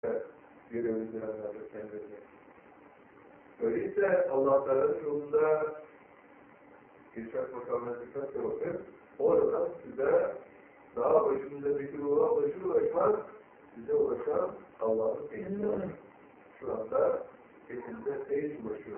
görevlendirenlerdir kendilerini. Öyleyse Allah Teala'nın yolunda İrşad makamına dikkatle bakın. Oradan size daha başımızdaki ruha ulaşmaz, size ulaşan Allah'ın teyit var. Şu anda hepimize teyit ulaşıyor.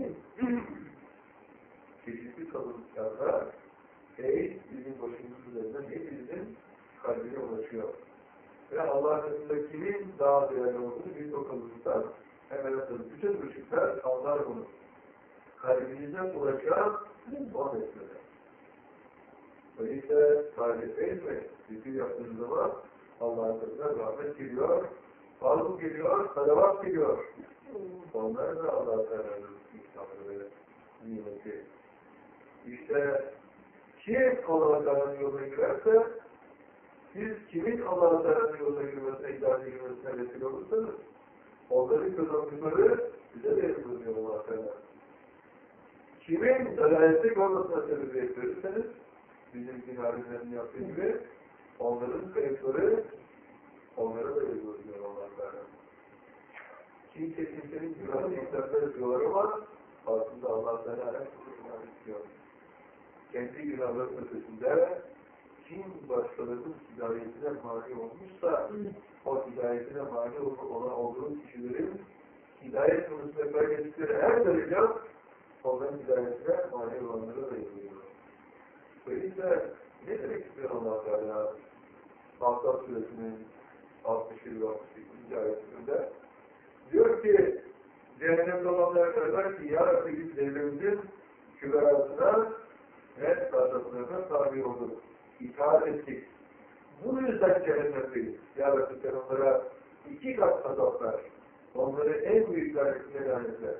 Çeşitli kalıntılarda teyit bizim başımızın üzerinden hepimizin kalbine ulaşıyor. Ve Allah'ın adında kimin daha değerli olduğunu biz o kalıntıdan hemen atın. Bütün ışıklar anlar bunu. Kalbinize ulaşan o mesele. Öyleyse sadece değil mi? Zikir yaptığınız zaman Allah'ın adına rahmet geliyor, fazl geliyor, salavat geliyor. Onlar da Allah-u Teala'nın ikramları, nimeti. İşte kim Allah-u Teala'nın yoluna girerse, siz kimin Allah-u Teala'nın yoluna girmesine, idare girmesine vesile olursanız, onların kazandıkları size de yapılıyor Allah-u Teala. Kimin dalayetlik olmasına sebebiyet verirseniz, bizim dinarelerin yaptığı gibi, onların kayıpları, onlara da yapılıyor Allah-u Teala. Kimsenin günahını isterler yapıyorlar ama aslında Allah-u Teala her türlü günah istiyor. Kendi günahların ötesinde kim başkalarının hidayetine mani olmuşsa o hidayetine mani olduğu kişilerin hidayet konusunda kaybettikleri her derece onların hidayetine mani olanlara da yapılıyor. Öyleyse ne demek istiyor Allah-u Teala? Ahzab suresinin 61 ve 62. ayetinde diyor ki cehennemde olanlara kadar ki ya Rabbi biz devrimizin küberasına ve saadatlarına tabi olduk. İtaat ettik. Bu yüzden cehennemdeyiz. Ya Rabbi sen onlara 2 kat azaplar. Onları en büyük lanetine lanetler.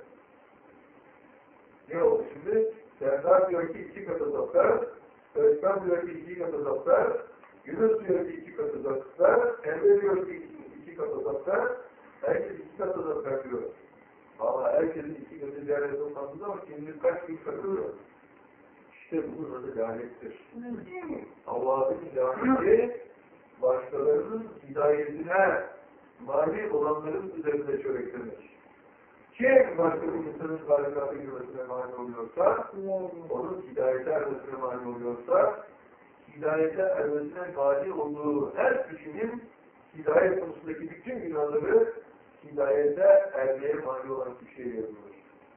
Ne oldu şimdi? Serdar diyor ki 2 kat azaplar. Özkan diyor ki 2 kat azaplar. Yunus diyor ki 2 kat azaplar. Emre diyor ki 2 kat azaplar. Herkes 2 kat azaplar diyor. Ama herkesin 2 katı ziyaret olmasında ama kendiniz kaç gün katılıyor. İşte bunun adı lanettir. Allah'ın laneti başkalarının hidayetine mani olanların üzerinde çöreklenir. Kim başka bir insanın barikatı girmesine mani oluyorsa, onun hidayete ermesine mani oluyorsa, hidayete ermesine mani olduğu her kişinin hidayet konusundaki bütün günahları hidayete ermeye mani olan kişiye yazılır.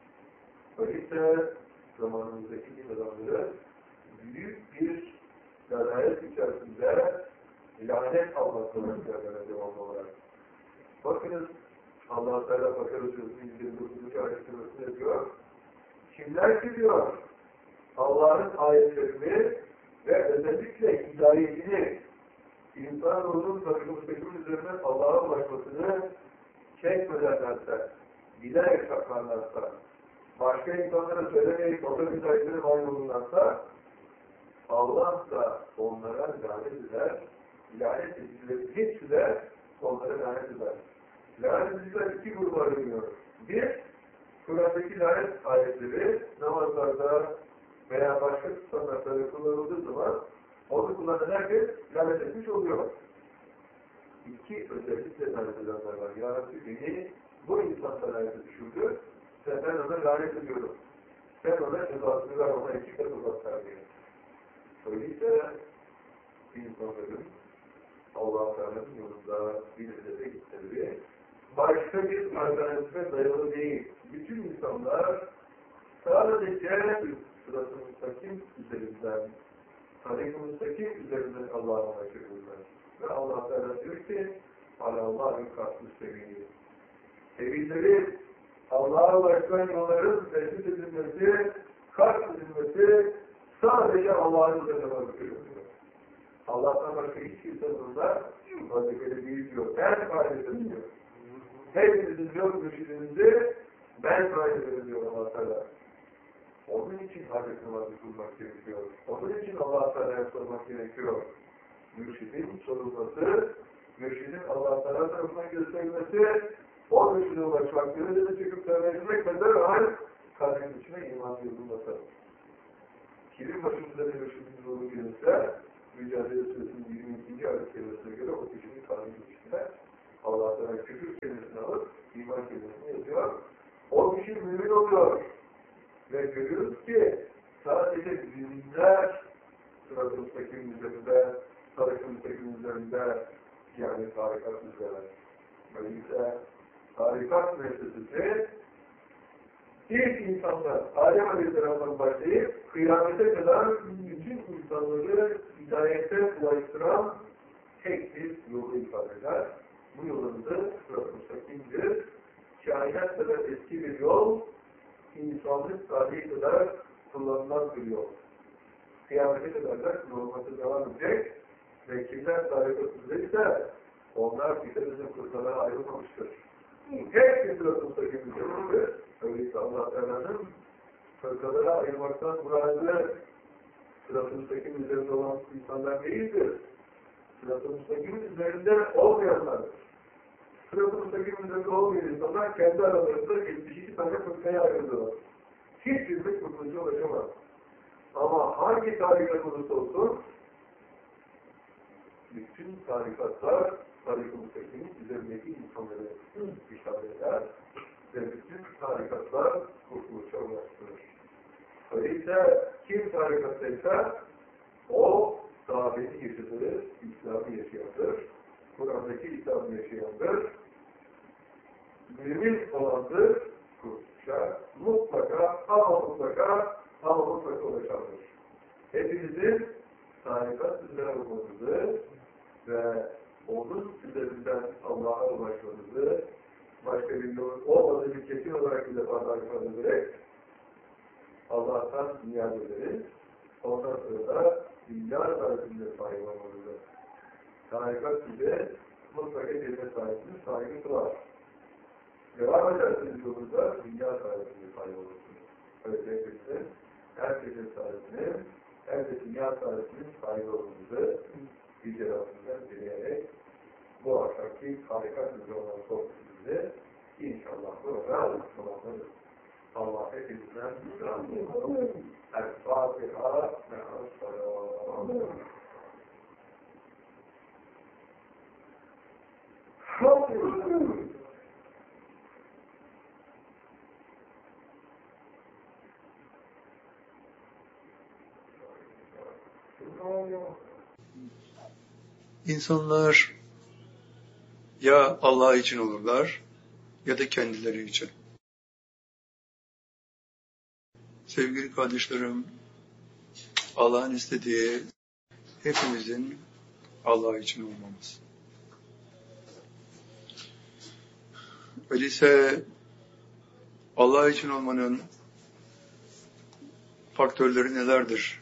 Öyleyse zamanımızdaki din adamları büyük bir dalayet içerisinde lanet almaktalarına devamlı olarak. Bakınız Allah-u Teala Bakara Sözü'nün 29. ayetinde diyor. Kimler ki diyor Allah'ın ayetlerini ve özellikle hidayetini insanoğlunun takımın üzerinden Allah'a ulaşmasını çekmederlerse, bilerek saklarlarsa, başka insanlara söylemeyip onların hidayetine mani olurlarsa, Allah da onlara lanet eder, lanet edilir, hepsi de onlara lanet eder. Lanet ediler 2 gruba ayrılıyor. Bir, Kur'an'daki lanet ayetleri namazlarda veya başka standartlarda kullanıldığı zaman onu kullanan herkes lanet etmiş oluyor. 2, özellikle lanet edenler var. Ya Rabbi beni bu insan lanete düşürdü, ben ona lanet ediyorum. Sen ona cezasını ver, ona 2 kat uzaklar diye. Öyleyse insanların Allah-u Teala'nın yolunda bir hedebe gitmeleri başka bir alternatife dayalı değil. Bütün insanlar sadece sırası müstakim üzerinden, tarih-i müstakim üzerinden Allah'a ulaşırlar. Ve Allah-u Teala diyor ki Allah'ın kaslı sevgili. Sevilleri Allah'a ulaşan yolların tespit edilmesi, kat edilmesi sadece Allah'ın üzerine bakıyor. Allah'tan başka hiç kimse bunda vazifeli değil diyor. Ben faydalı diyor. Hepinizin diyor mürşidinizi ben faydalı diyor Allah-u Teala. Onun için Hazreti namazı kılmak gerekiyor. Onun için Allah-u Teala'ya sormak gerekiyor. Mürşidin sorulması, mürşidin Allah-u Teala tarafından gösterilmesi, o mürşide ulaşmak, gönüllü çıkıp tövbe etmek ve derhal kalbin içine iman yolunması. Kimin başımızda bir mürşidin yolu gelirse, Mücadele Suresinin 22. ayet kelimesine göre o kişinin kalbin içine Allah'tan küfür kelimesini alıp iman kelimesini yazıyor. O kişi mümin oluyor. Ve görüyoruz ki sadece binler Sırat-ı Müstakim'in üzerinde, Sarık-ı Müstakim'in üzerinde yani tarikat üzerinde. Öyleyse tarikat müessesesi ilk insanlar Adem Aleyhisselam'dan başlayıp kıyamete kadar bütün insanları hidayete ulaştıran tek bir yolu ifade eder. Bu yolun da Sırat-ı Müstakim'dir. Kainat kadar eski bir yol, insanlık tarihi kadar kullanılan bir yol. Kıyamete kadar da kullanılması devam edecek ve kimler tarikatındaysa onlar birbirinin fırkalara ayrılmamıştır. Hepsi Sırat-ı Müstakim'in üzerindedir. Öyleyse Allah Teala'nın fırkalara ayırmaktan muradı Sırat-ı Müstakim'in üzerinde olan insanlar değildir. Sırat-ı Müstakim'in üzerinde olmayanlardır. Sırat-ı Müstakim'in üzerinde olmayan insanlar kendi aralarında 72 tane fırkaya ayrıldılar. Hiçbirinin kurtuluşa ulaşamaz. Ama hangi tarikat olursa olsun bütün tarikatlar Tarih-ı Müstakim'in üzerindeki insanları işaret eder ve bütün tarikatlar kurtuluşa ulaştırır. Öyleyse kim tarikattaysa o sahabeti yaşadığı İslam'ı yaşayandır. Kur'an'daki İslam'ı yaşayandır. Mümin olandır, kurtuluşa mutlaka ama mutlaka ulaşandır. Hepimizin tarikat üzerine olmamızı ve onun üzerinden Allah'a ulaşmamızı başka bir yol olmadığı bir kesin olarak bir defa tarifat ederek Allah'tan niyaz ederiz. Ondan sonra da dünya tarifinde sahip olmamızı. Tarikat bize mutlaka kelime sahibinin saygısı var. Devam ederseniz yolunda dünya tarifinde sahip olursunuz. Öyle herkesin sahibinin, herkesin dünya tarifinin sahibi olmamızı Yüce Rabbimizden dileyerek bu akşamki tarikat üzere olan sohbetimizi inşallah burada tamamlarız. Allah hepimizden razı olsun. El-Fatiha me'as-salam. İnsanlar ya Allah için olurlar ya da kendileri için. Sevgili kardeşlerim, Allah'ın istediği hepimizin Allah için olmamız. Öyleyse Allah için olmanın faktörleri nelerdir?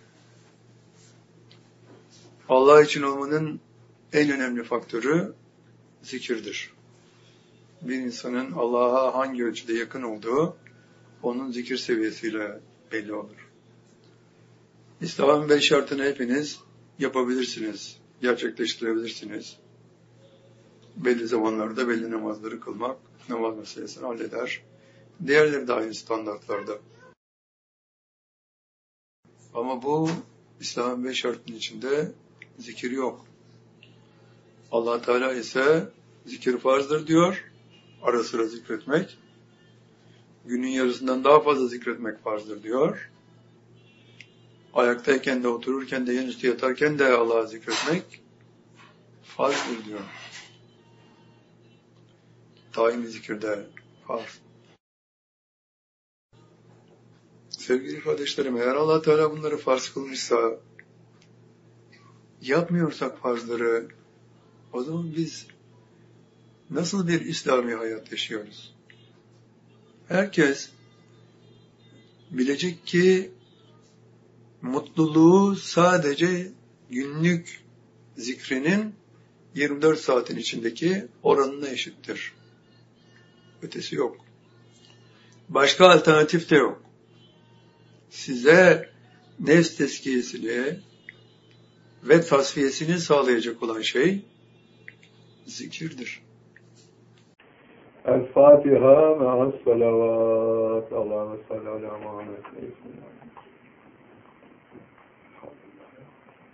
Allah için olmanın en önemli faktörü zikirdir. Bir insanın Allah'a hangi ölçüde yakın olduğu onun zikir seviyesiyle belli olur. İslam'ın 5 şartını hepiniz yapabilirsiniz, gerçekleştirebilirsiniz. Belli zamanlarda belli namazları kılmak namaz meselesini halleder. Diğerleri de aynı standartlarda. Ama bu İslam'ın 5 şartının içinde zikir yok. Allah Teala ise zikir farzdır diyor. Ara sıra zikretmek. Günün yarısından daha fazla zikretmek farzdır diyor. Ayaktayken de otururken de yanüstü yatarken de Allah'ı zikretmek farzdır diyor. Daimi zikirde farz. Sevgili kardeşlerim, eğer Allah Teala bunları farz kılmışsa, yapmıyorsak farzları, o zaman biz nasıl bir İslami hayat yaşıyoruz? Herkes bilecek ki mutluluğu sadece günlük zikrinin 24 saatin içindeki oranına eşittir. Ötesi yok. Başka alternatif de yok. Size nefs tezkiyesini ve tasfiyesini sağlayacak olan şey zikirdir. El-Fatiha me'as salavat. Allahümme salli ala Muhammed.